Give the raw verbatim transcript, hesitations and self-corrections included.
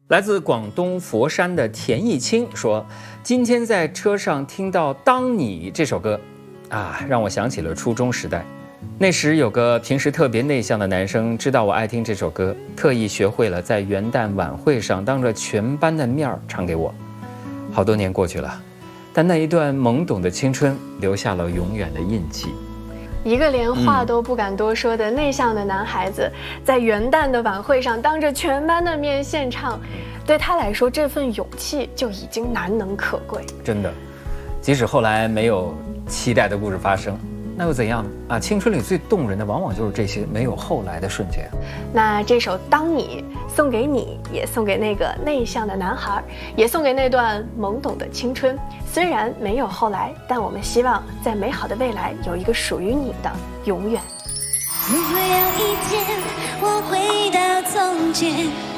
来自广东佛山的田艺清说，今天在车上听到《当你》这首歌啊，让我想起了初中时代。那时有个平时特别内向的男生知道我爱听这首歌，特意学会了在元旦晚会上当着全班的面唱给我。好多年过去了，但那一段懵懂的青春留下了永远的印记。 一个连话都不敢多说的内向的男孩子，在元旦的晚会上当着全班的面献唱，对他来说这份勇气就已经难能可贵。 真的，即使后来没有期待的故事发生，那又怎样呢？啊，青春里最动人的往往就是这些没有后来的瞬间。 那这首《当你》送给你，也送给那个内向的男孩，也送给那段懵懂的青春。虽然没有后来，但我们希望在美好的未来有一个属于你的永远。 如果有一天我回到从前，